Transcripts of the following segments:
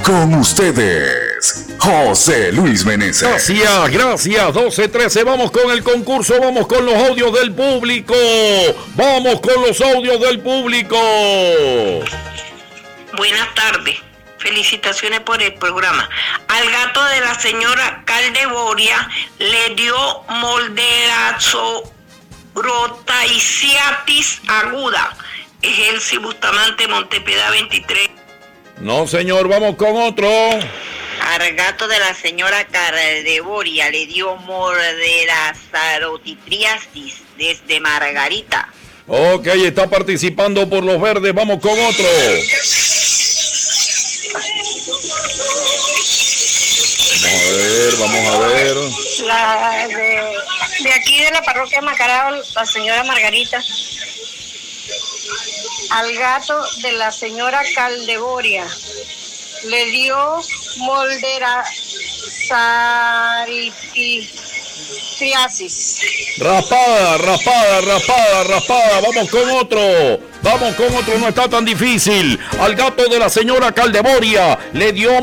Con ustedes, José Luis Meneses. Gracias. 12-13. Vamos con el concurso. Vamos con los audios del público. Buenas tardes. Felicitaciones por el programa. Al gato de la señora Caldeboria le dio molderazorotaiciatis aguda. Ejerci Bustamante, Montepiedad 23. No, señor, vamos con otro. Al gato de la señora Caldeboria le dio molderazorotitriasis desde Margarita. Ok, está participando por los verdes. Vamos con otro. Vamos a ver. La de aquí de la parroquia Macarao, la señora Margarita. Al gato de la señora Caldeboria le dio molderazorititriasis. Raspada. Vamos con otro, no está tan difícil. Al gato de la señora Caldeboria le dio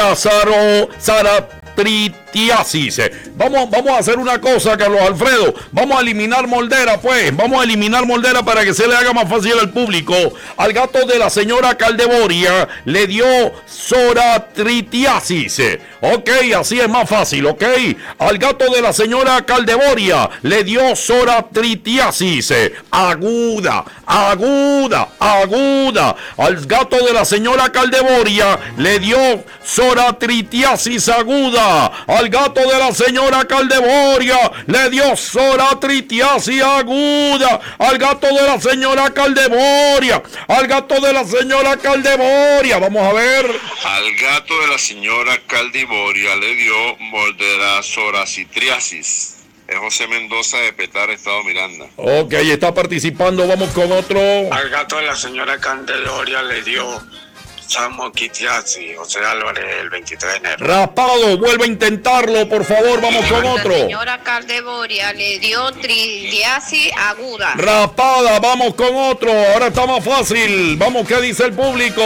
molderazorititriasis. Vamos a hacer una cosa, Carlos Alfredo. Vamos a eliminar moldera, pues. Para que se le haga más fácil al público. Al gato de la señora Caldeboria le dio soratritiasis. Ok, así es más fácil, ok. Al gato de la señora Caldeboria le dio soratritiasis aguda. Al gato de la señora Caldeboria le dio soratritiasis aguda. Al gato de la señora Caldeboria le dio soratritiasis aguda. Al gato de la señora Caldeboria. Vamos a ver. Al gato de la señora Caldeboria le dio molderazoratitriasis. Es José Mendoza de Petare, Estado Miranda. Ok, está participando. Vamos con otro. Al gato de la señora Caldeboria le dio Samoquitiasis, José Álvarez, el 23 de enero. Raspado, vuelve a intentarlo, por favor. Vamos con otro. La señora Caldeboria le dio tridiasis aguda. Raspada, vamos con otro. Ahora está más fácil. Vamos, ¿qué dice el público?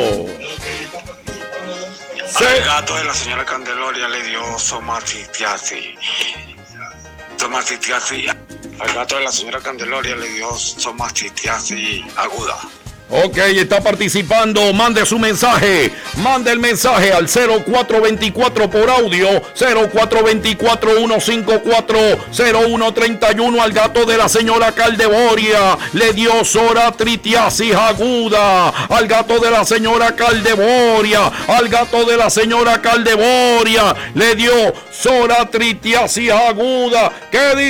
Al gato de la señora Caldeboria le dio somatiasis. Al gato de la señora Caldeboria le dio somatiasis aguda. Ok, está participando. Mande su mensaje. Mande el mensaje al 0424 por audio. 0424-154-0131. Al gato de la señora Caldeboria le dio soratritiasis aguda. Al gato de la señora Caldeboria le dio soratritiasis aguda. ¿Qué dice?